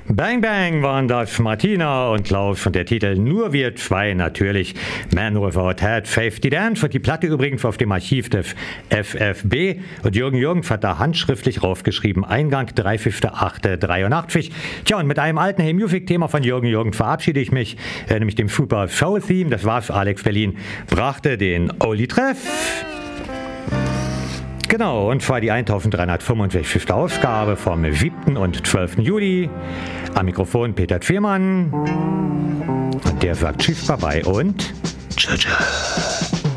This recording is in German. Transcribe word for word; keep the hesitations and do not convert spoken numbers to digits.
Bang Bang waren das Martina und Klaus und der Titel Nur wir zwei natürlich. Man Without Head, Fifty Dance und die Platte übrigens auf dem Archiv des F F B und Jürgen Jürgens hat da handschriftlich raufgeschrieben, Eingang dreißigster achter dreiundachtzig. Tja, und mit einem alten Hey Music Thema von Jürgen Jürgens verabschiede ich mich, äh, nämlich dem Super Soul Theme, das war's, Alex Berlin brachte den Oli Treff. Genau, und zwar die eintausenddreihundertfünfundsechzigste Ausgabe vom siebten und zwölften Juli. Am Mikrofon Peter Zwiemann. Und der sagt Tschüss, Bye-bye und Tschüss.